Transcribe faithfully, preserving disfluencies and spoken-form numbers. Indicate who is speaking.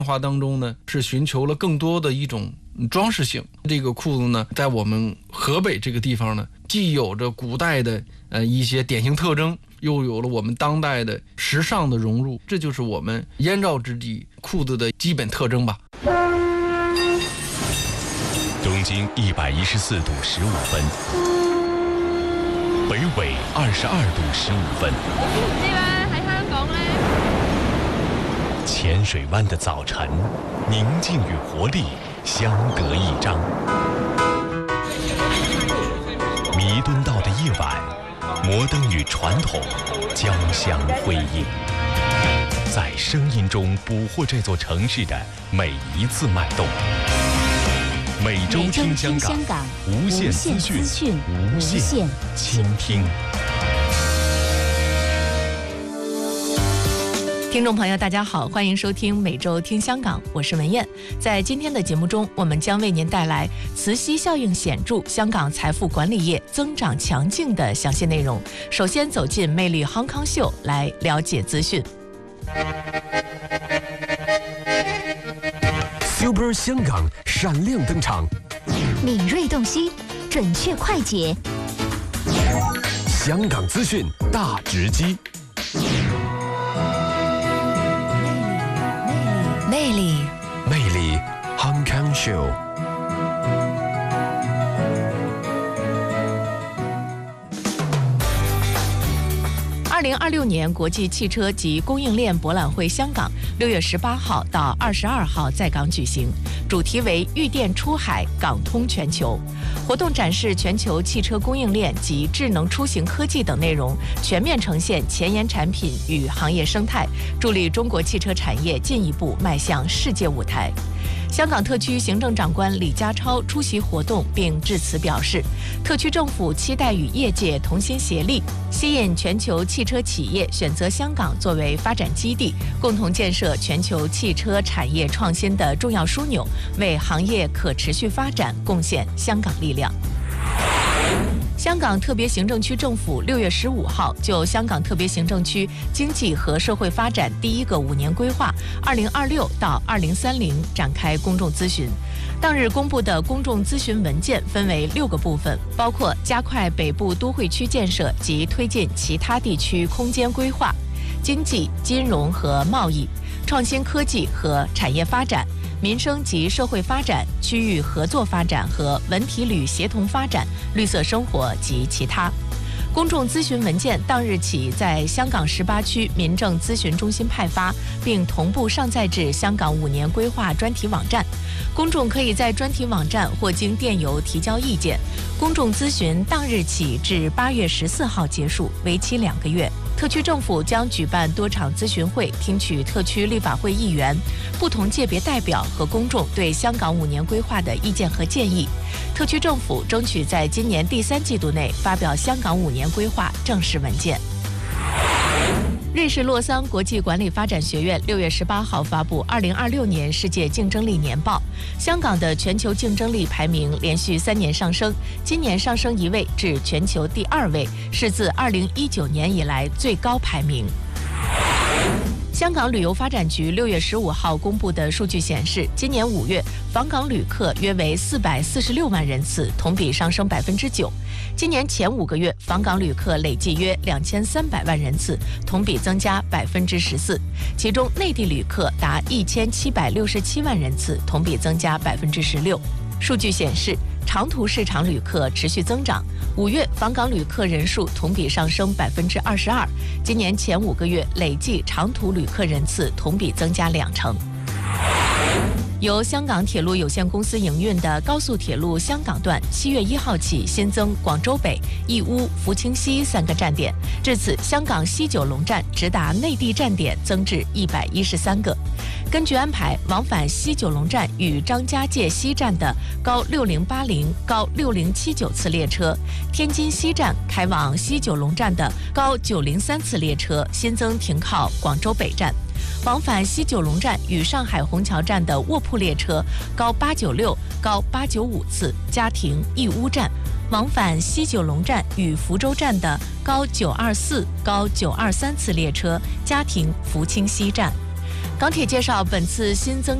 Speaker 1: 化当中呢，是寻求了更多的一种装饰性。这个裤子呢，在我们河北这个地方呢，既有着古代的呃一些典型特征，又有了我们当代的时尚的融入，这就是我们燕赵之地裤子的基本特征吧。
Speaker 2: 东经一百一十四度十五分，北纬二十二度十五分。
Speaker 3: 呢邊喺香港呢，
Speaker 2: 淺水灣的早晨，寧靜與活力相得益彰。彌敦道的夜晚，摩登與傳統交相輝映，在聲音中捕獲這座城市的每一次脈動。每周聽香港，無限資訊，無限傾聽。
Speaker 4: 听众朋友大家好，欢迎收听每周听香港，我是文燕。在今天的节目中，我们将为您带来磁吸效应显著，香港财富管理业增长强劲的详细内容。首先走进魅力康康秀来了解资讯。
Speaker 5: Super 香港闪亮登场，
Speaker 6: 敏锐洞悉，准确快捷，
Speaker 5: 香港资讯大直击。
Speaker 4: 魅力，
Speaker 5: 魅力 Hong Kong Show。
Speaker 4: 二零二六年国际汽车及供应链博览会香港六月十八号到二十二号在港举行，主题为“御电出海，港通全球”。活动展示全球汽车供应链及智能出行科技等内容，全面呈现前沿产品与行业生态，助力中国汽车产业进一步迈向世界舞台。香港特区行政长官李家超出席活动并致辞表示，特区政府期待与业界同心协力，吸引全球汽车企业选择香港作为发展基地，共同建设全球汽车产业创新的重要枢纽，为行业可持续发展贡献香港力量。香港特别行政区政府六月十五号就香港特别行政区经济和社会发展第一个五年规划（二零二六到二零三零）展开公众咨询。当日公布的公众咨询文件分为六个部分，包括加快北部都会区建设及推进其他地区空间规划、经济、金融和贸易、创新科技和产业发展、民生及社会发展、区域合作发展和文体旅协同发展、绿色生活及其他。公众咨询文件当日起在香港十八区民政咨询中心派发，并同步上载至香港五年规划专题网站。公众可以在专题网站或经电邮提交意见。公众咨询当日起至八月十四号结束，为期两个月。特区政府将举办多场咨询会，听取特区立法会议员、不同界别代表和公众对香港五年规划的意见和建议。特区政府争取在今年第三季度内发表香港五年规划正式文件。瑞士洛桑国际管理发展学院六月十八号发布二零二六年世界竞争力年报，香港的全球竞争力排名连续三年上升，今年上升一位至全球第二位，是自二零一九年以来最高排名。香港旅游发展局六月十五号公布的数据显示，今年五月访港旅客约为四百四十六万人次，同比上升百分之九。今年前五个月访港旅客累计约两千三百万人次，同比增加百分之十四。其中内地旅客达一千七百六十七万人次，同比增加百分之十六。数据显示，长途市场旅客持续增长，五月访港旅客人数同比上升百分之二十二。今年前五个月累计长途旅客人次同比增加两成。由香港铁路有限公司营运的高速铁路香港段，七月一号起新增广州北、义乌、福清西三个站点，至此香港西九龙站直达内地站点增至一百一十三个。根据安排，往返西九龙站与张家界西站的高六零八零、高六零七九次列车，天津西站开往西九龙站的高九零三次列车新增停靠广州北站。往返西九龙站与上海虹桥站的卧铺列车高八九六、高八九五次加停义乌站，往返西九龙站与福州站的高九二四、高九二三次列车加停福清西站。 港铁介绍，本次新增